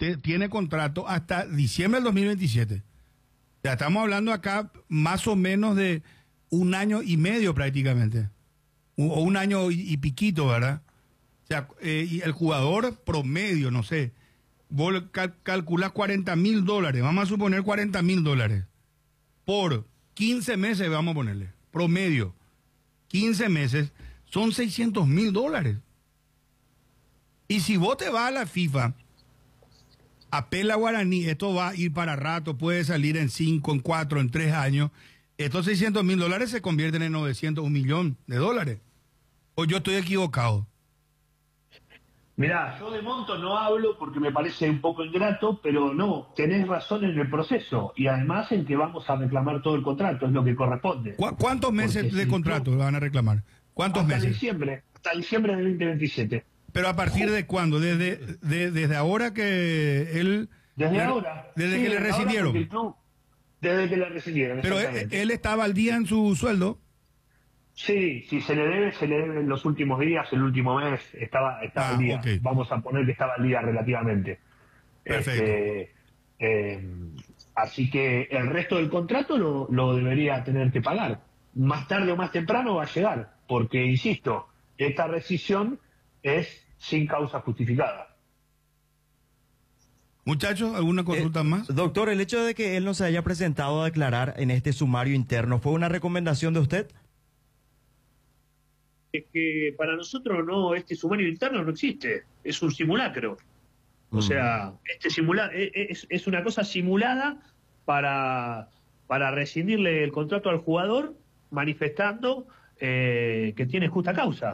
tiene contrato hasta diciembre del 2027. Ya estamos hablando acá más o menos de 1 año y medio prácticamente. O 1 año y piquito, ¿verdad? O sea, y el jugador promedio, no sé, vos calculás $40.000, vamos a suponer $40.000 por 15 meses, vamos a ponerle, promedio, 15 meses, son $600.000. Y si vos te vas a la FIFA, apela a Guaraní, esto va a ir para rato, puede salir en 5, en 4, en 3 años, estos $600.000 se convierten en 900, $1 millón. ¿O yo estoy equivocado? Mirá, yo de monto no hablo porque me parece un poco ingrato, pero no, tenés razón en el proceso y además en que vamos a reclamar todo el contrato, es lo que corresponde. ¿Cuántos meses Porque de si contrato van a reclamar? ¿Cuántos hasta meses? hasta diciembre del 2027. ¿Pero a partir de cuándo? ¿Desde ahora que él... Desde ahora. Desde Sí, que le desde ahora rescindieron. porque el club, desde que le rescindieron. Pero él estaba al día en su sueldo. Sí, si se le debe en los últimos días, el último mes estaba al día. Okay. Vamos a poner que estaba al día relativamente. Perfecto. Así que el resto del contrato lo debería tener que pagar. Más tarde o más temprano va a llegar, porque, insisto, esta rescisión es sin causa justificada. Muchachos, ¿alguna consulta más? Doctor, el hecho de que él no se haya presentado a declarar en este sumario interno, ¿fue una recomendación de usted? Es que para nosotros no, este sumario interno no existe, es un simulacro. O sea, es una cosa simulada para rescindirle el contrato al jugador, manifestando que tiene justa causa.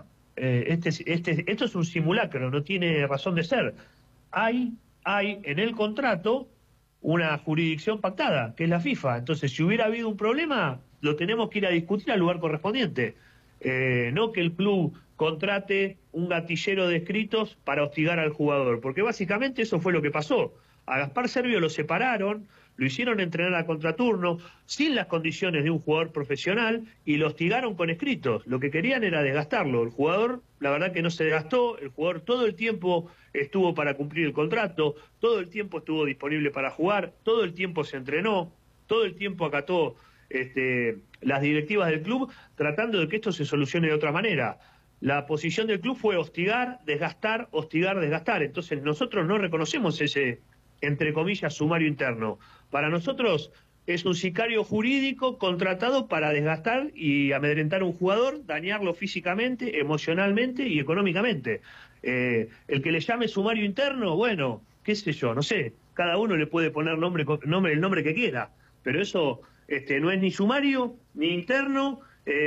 Esto es un simulacro, no tiene razón de ser. Hay en el contrato una jurisdicción pactada, que es la FIFA. Entonces, si hubiera habido un problema, lo tenemos que ir a discutir al lugar correspondiente. No que el club contrate un gatillero de escritos para hostigar al jugador, porque básicamente eso fue lo que pasó. A Gaspar Servio lo separaron, lo hicieron entrenar a contraturno, sin las condiciones de un jugador profesional, y lo hostigaron con escritos. Lo que querían era desgastarlo. El jugador, la verdad que no se desgastó, el jugador todo el tiempo estuvo para cumplir el contrato, todo el tiempo estuvo disponible para jugar, todo el tiempo se entrenó, todo el tiempo acató las directivas del club, tratando de que esto se solucione de otra manera. La posición del club fue hostigar, desgastar, hostigar, desgastar. Entonces nosotros no reconocemos ese, entre comillas, sumario interno. Para nosotros es un sicario jurídico contratado para desgastar y amedrentar a un jugador, dañarlo físicamente, emocionalmente y económicamente. El que le llame sumario interno, bueno, qué sé yo, no sé, cada uno le puede poner el nombre que quiera, pero eso no es ni sumario, ni interno,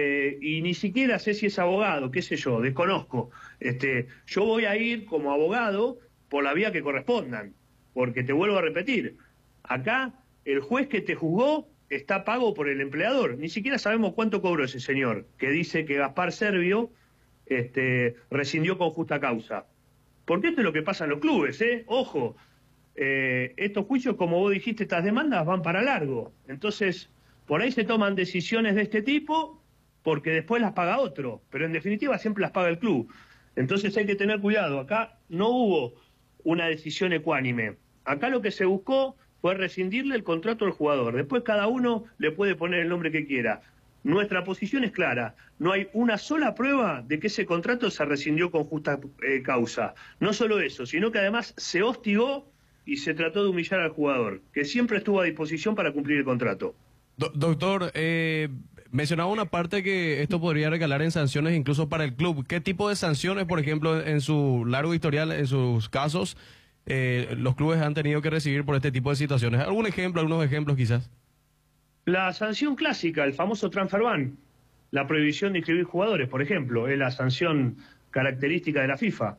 y ni siquiera sé si es abogado, qué sé yo, desconozco. Yo voy a ir como abogado por la vía que correspondan, porque te vuelvo a repetir, acá el juez que te juzgó está pago por el empleador, ni siquiera sabemos cuánto cobró ese señor, que dice que Gaspar Servio rescindió con justa causa. Porque esto es lo que pasa en los clubes, ojo, estos juicios, como vos dijiste, estas demandas van para largo, entonces por ahí se toman decisiones de este tipo porque después las paga otro, pero en definitiva siempre las paga el club. Entonces hay que tener cuidado, acá no hubo una decisión ecuánime, acá lo que se buscó fue rescindirle el contrato al jugador, después cada uno le puede poner el nombre que quiera. Nuestra posición es clara, no hay una sola prueba de que ese contrato se rescindió con justa causa. No solo eso, sino que además se hostigó y se trató de humillar al jugador, que siempre estuvo a disposición para cumplir el contrato. Doctor, mencionaba una parte que esto podría recalar en sanciones incluso para el club. ¿Qué tipo de sanciones, por ejemplo, en su largo historial, en sus casos, los clubes han tenido que recibir por este tipo de situaciones? Algunos ejemplos quizás. La sanción clásica, el famoso transfer ban, la prohibición de inscribir jugadores, por ejemplo, es la sanción característica de la FIFA.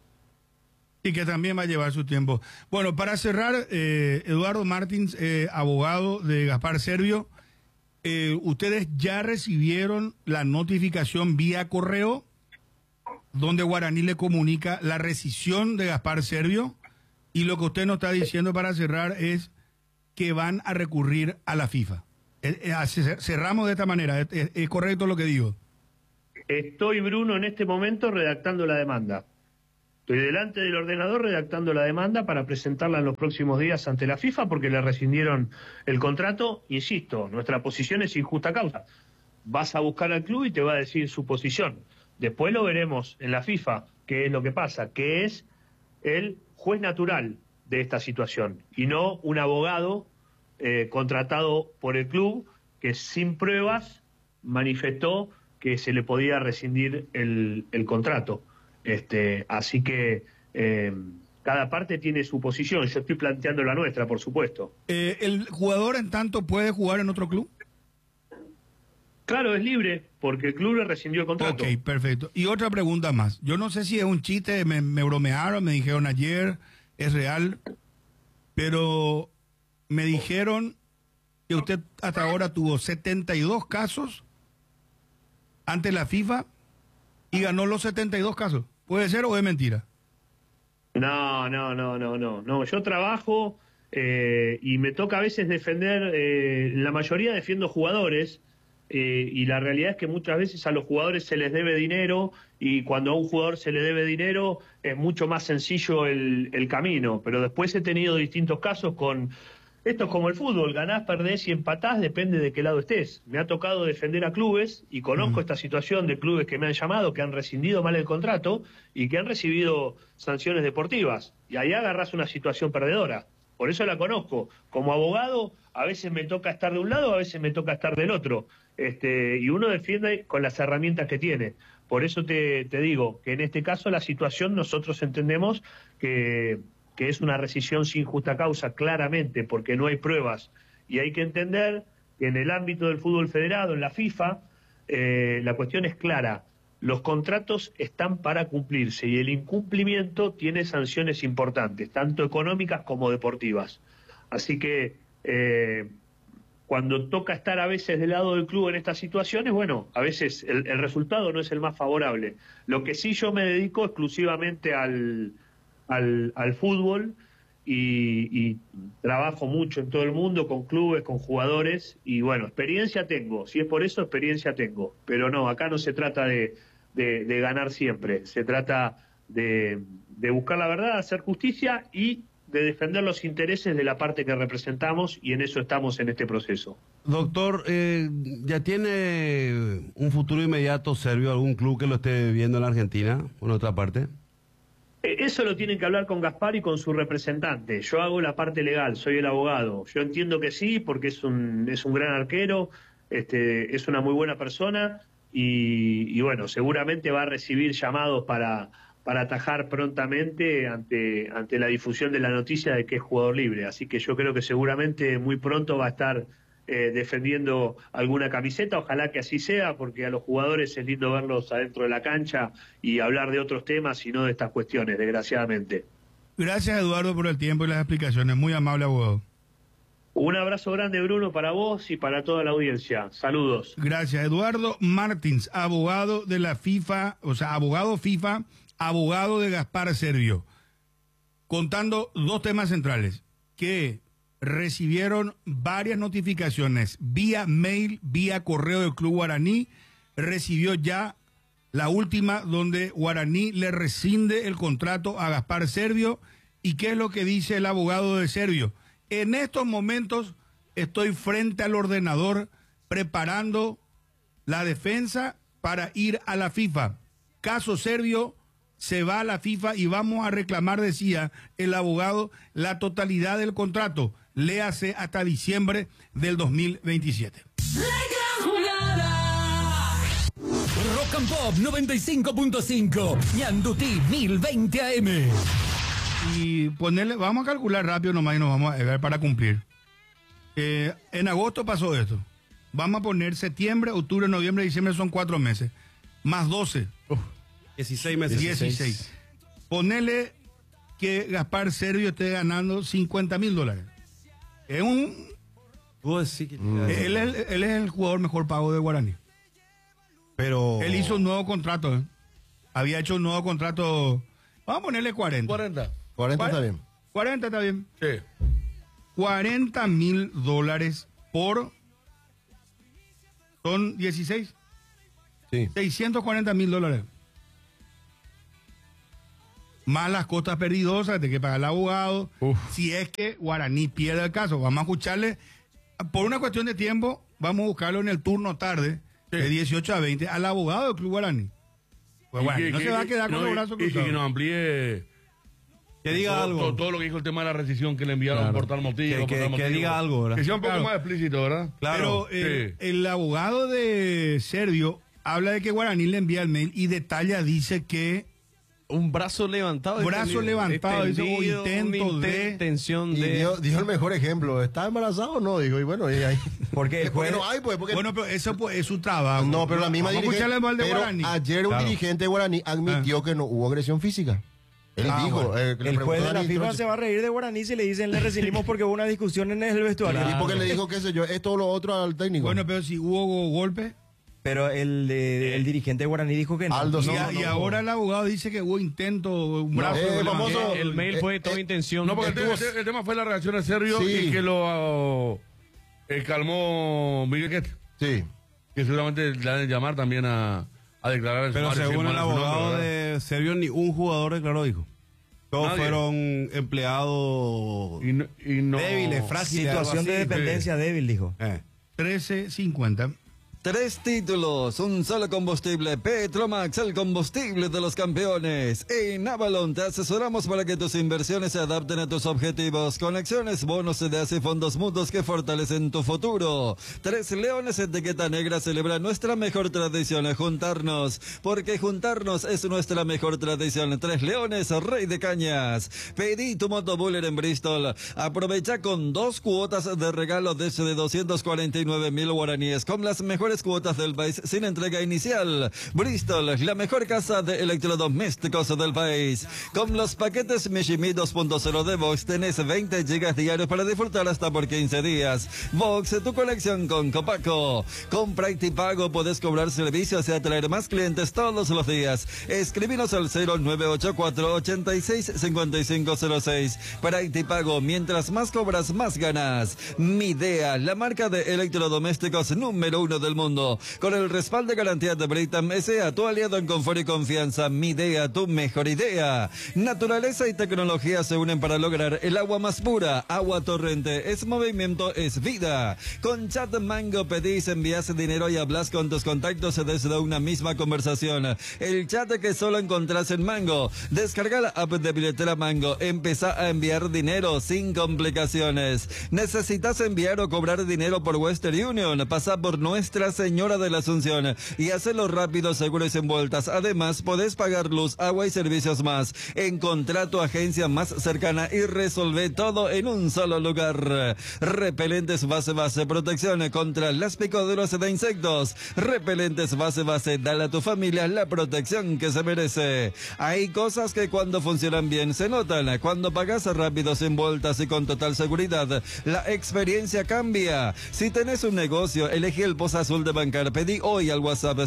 Y que también va a llevar su tiempo. Bueno, para cerrar, Eduardo Martins, abogado de Gaspar Servio, ¿ustedes ya recibieron la notificación vía correo donde Guaraní le comunica la rescisión de Gaspar Servio? Y lo que usted nos está diciendo para cerrar es que van a recurrir a la FIFA. Cerramos de esta manera, ¿es correcto lo que digo? Estoy, Bruno, en este momento redactando la demanda. Estoy delante del ordenador redactando la demanda para presentarla en los próximos días ante la FIFA porque le rescindieron el contrato. Insisto, nuestra posición es sin justa causa. Vas a buscar al club y te va a decir su posición. Después lo veremos en la FIFA, qué es lo que pasa, que es el juez natural de esta situación y no un abogado contratado por el club que sin pruebas manifestó que se le podía rescindir el contrato. Así que cada parte tiene su posición. Yo estoy planteando la nuestra, por supuesto. ¿El jugador, en tanto, puede jugar en otro club? Claro, es libre, porque el club le rescindió el contrato. Ok, perfecto. Y otra pregunta más. Yo no sé si es un chiste, me bromearon, me dijeron ayer, es real, pero me dijeron que usted hasta ahora tuvo 72 casos ante la FIFA y ganó los 72 casos. ¿Puede ser o es mentira? No. Yo trabajo y me toca a veces defender, la mayoría defiendo jugadores, y la realidad es que muchas veces a los jugadores se les debe dinero y cuando a un jugador se le debe dinero es mucho más sencillo el camino. Pero después he tenido distintos casos con... Esto es como el fútbol, ganás, perdés y empatás, depende de qué lado estés. Me ha tocado defender a clubes y conozco esta situación de clubes que me han llamado, que han rescindido mal el contrato y que han recibido sanciones deportivas. Y ahí agarrás una situación perdedora. Por eso la conozco. Como abogado, a veces me toca estar de un lado, a veces me toca estar del otro. Y uno defiende con las herramientas que tiene. Por eso te digo que en este caso la situación nosotros entendemos que es una rescisión sin justa causa, claramente, porque no hay pruebas. Y hay que entender que en el ámbito del fútbol federado, en la FIFA, la cuestión es clara. Los contratos están para cumplirse y el incumplimiento tiene sanciones importantes, tanto económicas como deportivas. Así que cuando toca estar a veces del lado del club en estas situaciones, bueno, a veces el resultado no es el más favorable. Lo que sí yo me dedico exclusivamente al fútbol y trabajo mucho en todo el mundo con clubes, con jugadores y bueno, experiencia tengo, si es por eso experiencia tengo, pero no, acá no se trata de ganar siempre, se trata de buscar la verdad, hacer justicia y de defender los intereses de la parte que representamos y en eso estamos en este proceso. Doctor, ¿ya tiene un futuro inmediato Servio algún club que lo esté viendo en la Argentina o en otra parte? Eso lo tienen que hablar con Gaspar y con su representante. Yo hago la parte legal, soy el abogado. Yo entiendo que sí, porque es un gran arquero, es una muy buena persona y bueno, seguramente va a recibir llamados para atajar prontamente ante la difusión de la noticia de que es jugador libre. Así que yo creo que seguramente muy pronto va a estar defendiendo alguna camiseta, ojalá que así sea, porque a los jugadores es lindo verlos adentro de la cancha y hablar de otros temas y no de estas cuestiones, desgraciadamente. Gracias, Eduardo, por el tiempo y las explicaciones. Muy amable, abogado. Un abrazo grande, Bruno, para vos y para toda la audiencia. Saludos. Gracias. Eduardo Martins, abogado de la FIFA, o sea, abogado FIFA, abogado de Gaspar Servio, contando dos temas centrales, que recibieron varias notificaciones vía mail, vía correo del Club Guaraní, recibió ya la última donde Guaraní le rescinde el contrato a Gaspar Servio. ¿Y qué es lo que dice el abogado de Servio? En estos momentos estoy frente al ordenador preparando la defensa para ir a la FIFA. Caso Servio se va a la FIFA y vamos a reclamar, decía el abogado, la totalidad del contrato. Léase hasta diciembre del 2027. Rock and Pop 95.5, Ñandutí 1020 AM. Y ponerle, vamos a calcular rápido nomás y nos vamos a ver para cumplir. En agosto pasó esto. Vamos a poner septiembre, octubre, noviembre, diciembre, son 4 meses. Más 12. 16 meses. 16. Ponele que Gaspar Servio esté ganando $50,000. Es un... Puedo decir que... Él es el jugador mejor pago de Guaraní. Pero... Él hizo un nuevo contrato. Había hecho un nuevo contrato. Vamos a ponerle 40. 40 está bien. 40 está bien. Sí. $40,000 por... Son 16. Sí. $640,000. más las costas perdidosas que te hay que pagar el abogado. Uf. Si es que Guaraní pierde el caso, vamos a escucharle, por una cuestión de tiempo, vamos a buscarlo en el turno tarde, de 18 a 20, al abogado del Club Guaraní. Pues Guaraní no se va a quedar con los brazos Y que cruzados. nos amplíe Que diga algo. todo lo que dijo el tema de la rescisión que le enviaron Claro. por tal motivo. Que diga algo, ¿verdad? Que sea un poco Claro. más explícito, ¿verdad? Claro. Pero sí. el abogado de Servio habla de que Guaraní le envía el mail y detalla, dice que Un brazo levantado. Brazo levantado, dice, o extendido, intento una de- intención Y de... dijo el mejor ejemplo. ¿Está embarazado o no? Dijo, y bueno, y ahí. Porque el ¿Por qué juez... no hay, pues? Porque... bueno, pero eso pues, es su trabajo. no, pero la misma Vamos a escucharle al mal de pero Guaraní. ayer un Claro. dirigente de Guaraní admitió que no hubo agresión física. Él dijo. bueno. Que le El preguntó juez a de la Dani FIFA Troche. se va a reír de Guaraní si le dicen le recibimos porque hubo una discusión en el vestuario. Y porque le dijo, qué sé yo, esto o lo otro al técnico. Bueno, pero si hubo golpe. Pero el dirigente de Guaraní dijo que no. Aldo, Y, no, y ahora el abogado dice que hubo intento, un brazo. famoso. El mail fue toda intención. No, porque Estuvo- el tema fue la reacción de Sergio Sí. y que lo calmó Miguel Quet, Sí. que seguramente le han de llamar también a declarar en Pero sumario, según sin el mal su nombre, abogado ¿verdad? de Servio, ni un jugador declaró, dijo. Todos Nadie. fueron empleados Y no- débiles, frágiles. Situación algo de así. dependencia débil, dijo. 13.50. 3 títulos, un solo combustible, Petromax, el combustible de los campeones. En Avalon te asesoramos para que tus inversiones se adapten a tus objetivos. Conexiones, bonos, ideas y fondos mutuos que fortalecen tu futuro. 3 Leones Etiqueta Negra celebra nuestra mejor tradición, juntarnos, porque juntarnos es nuestra mejor tradición. 3 Leones, Rey de Cañas. Pedí tu motobuller en Bristol. Aprovecha con 2 cuotas de regalo desde 249,000 guaraníes con las mejores cuotas del país sin entrega inicial. Bristol, la mejor casa de electrodomésticos del país. Con los paquetes Mishimi 2.0 de Vox tenés 20 gigas diarios para disfrutar hasta por 15 días. Vox, tu conexión con Copaco. Con Practipago podés cobrar servicios y atraer más clientes todos los días. Escribinos al 0984-865506. Practipago, mientras más cobras, más ganas. Midea, la marca de electrodomésticos número 1 del mundo. Con el respaldo y garantía de Britam S.A., tu aliado en confort y confianza. Midea, tu mejor idea. Naturaleza y tecnología se unen para lograr el agua más pura. Agua Torrente es movimiento, es vida. Con Chat Mango pedís, envías dinero y hablas con tus contactos desde una misma conversación. El chat que solo encontrás en Mango. Descarga la app de billetera Mango. Empezá a enviar dinero sin complicaciones. ¿Necesitas enviar o cobrar dinero por Western Union? Pasa por Nuestra Señora de la Asunción y hazlo rápido, seguro y sin vueltas. Además, podés pagar luz, agua y servicios más. Encontrá tu agencia más cercana y resolvé todo en un solo lugar. Repelentes base, protección contra las picaduras de insectos. Repelentes base, dale a tu familia la protección que se merece. Hay cosas que cuando funcionan bien se notan. Cuando pagas rápido, sin vueltas y con total seguridad, la experiencia cambia. Si tenés un negocio, elegí el Poza Azul de Bancar. Pedí hoy al WhatsApp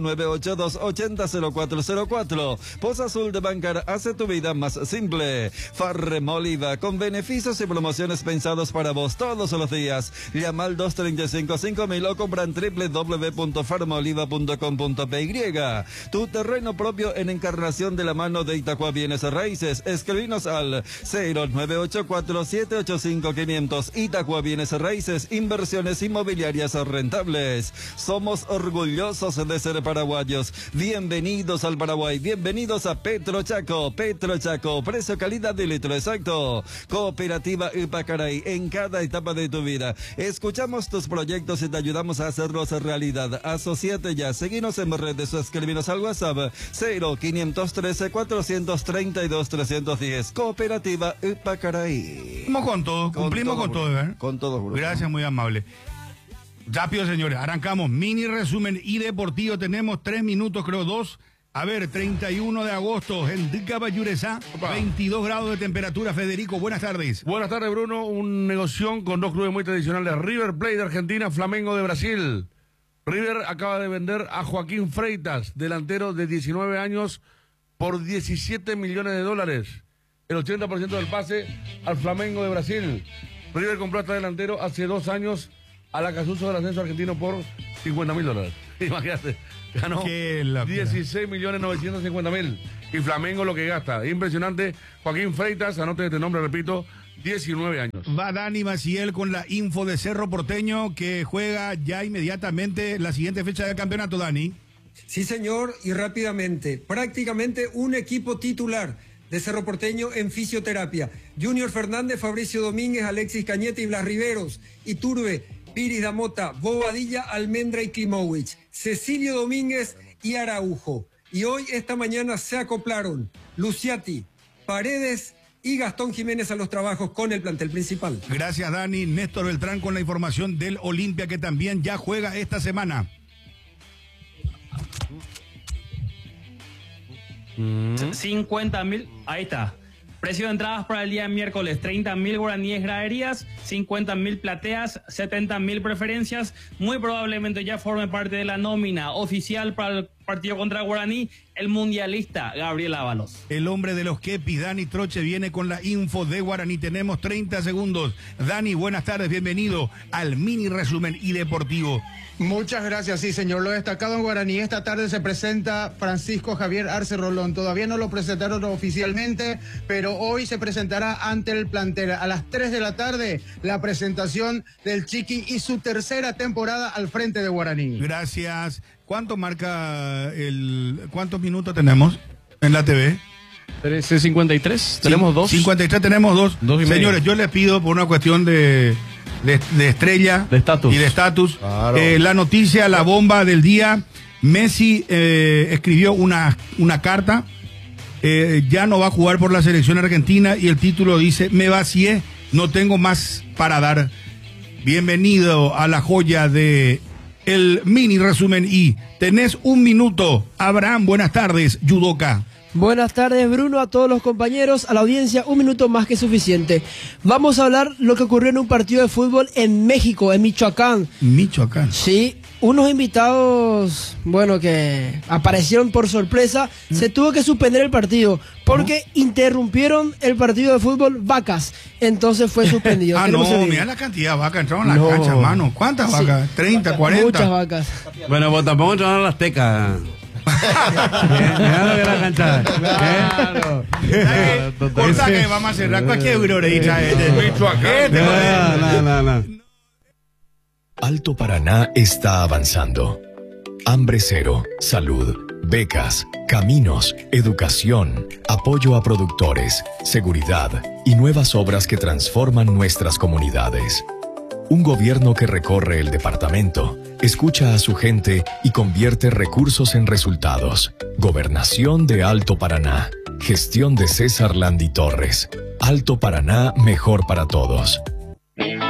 0982800404. Poza Azul de Bancar hace tu vida más simple. Farrem Oliva, con beneficios y promociones pensados para vos todos los días. Llama al 235-5000 o compra en www.farmoliva.com.py. Tu terreno propio en Encarnación de la mano de Itacua Bienes Raíces. Escribinos al 0984-785-500. Itacua Bienes Raíces, inversiones inmobiliarias rentables. Somos orgullosos de ser paraguayos. Bienvenidos al Paraguay, bienvenidos a Petro Chaco. Petro Chaco, precio, calidad y litro exacto. Cooperativa Ipacaray, en cada etapa de tu vida. Escuchamos tus proyectos y te ayudamos a hacerlos realidad. Asociate ya, seguinos en redes o escribinos al WhatsApp 0533-432-310. Cooperativa Ipacaray. Cumplimos con todo, cumplimos con todo, ¿verdad? Con todo, bro. Gracias, muy amable. Rápido, señores, arrancamos. Mini resumen y deportivo. Tenemos 3 minutos, creo 2. A ver, 31 de agosto, en Cabayuresá, 22 grados de temperatura. Federico, buenas tardes. Buenas tardes, Bruno. Un negocio con 2 clubes muy tradicionales. River Plate de Argentina, Flamengo de Brasil. River acaba de vender a Joaquín Freitas, delantero de 19 años, por 17 millones de dólares. El 80% del pase al Flamengo de Brasil. River compró a este delantero hace 2 años a la Casuso del ascenso argentino por 50 mil dólares. Imagínate, ganó Qué locura. 16.950.000. Y Flamengo lo que gasta. Impresionante. Joaquín Freitas, anote este nombre, repito, 19 años. Va Dani Maciel con la info de Cerro Porteño, que juega ya inmediatamente la siguiente fecha del campeonato, Dani. Sí, señor, y rápidamente. Prácticamente un equipo titular de Cerro Porteño en fisioterapia. Junior Fernández, Fabricio Domínguez, Alexis Cañete y Blas Riveros. Iturbe, Piris Damota, Bobadilla, Almendra y Klimowicz. Cecilio Domínguez y Araujo. Y hoy, esta mañana, se acoplaron Luciati, Paredes y Gastón Jiménez a los trabajos con el plantel principal. Gracias, Dani. Néstor Beltrán con la información del Olimpia, que también ya juega esta semana. 50.000, ahí está. Precio de entradas para el día miércoles, 30.000 guaraníes graderías, 50.000 plateas, 70.000 preferencias. Muy probablemente ya forme parte de la nómina oficial para el partido contra Guaraní, el mundialista Gabriel Ábalos. El hombre de los kepis, Dani Troche, viene con la info de Guaraní. Tenemos 30 segundos. Dani, buenas tardes, bienvenido al mini resumen y deportivo. Muchas gracias, sí señor. Lo destacado en Guaraní, esta tarde se presenta Francisco Javier Arce Rolón. Todavía no lo presentaron oficialmente, pero hoy se presentará ante el plantel. A las 3 de la tarde, la presentación del Chiqui y su tercera temporada al frente de Guaraní. Gracias. ¿Cuántos minutos tenemos en la TV? 13:53, tenemos dos. 53 tenemos dos. Señores, yo les pido por una cuestión de estrella de estatus y de estatus, claro. La noticia, la bomba del día. Messi escribió una carta, ya no va a jugar por la selección argentina y el título dice: me vacié, no tengo más para dar. Bienvenido a la joya de el mini resumen y tenés un minuto. Abraham, buenas tardes, Yudoka. Buenas tardes, Bruno, a todos los compañeros, a la audiencia, un minuto más que suficiente. Vamos a hablar lo que ocurrió en un partido de fútbol en México, en Michoacán. Michoacán. Sí, unos invitados, bueno, que aparecieron por sorpresa, se tuvo que suspender el partido porque interrumpieron el partido de fútbol vacas, entonces fue suspendido. Mira la cantidad de vacas entraron a la cancha, hermano. ¿Cuántas vacas? 30, 40. Muchas vacas. Bueno, pues tampoco entraron a las Aztecas. Claro. Corta que vamos a cerrar cualquier eurorita. Alto Paraná está avanzando. Hambre cero, salud, becas, caminos, educación, apoyo a productores, seguridad y nuevas obras que transforman nuestras comunidades. Un gobierno que recorre el departamento, escucha a su gente y convierte recursos en resultados. Gobernación de Alto Paraná. Gestión de César Landi Torres. Alto Paraná, mejor para todos.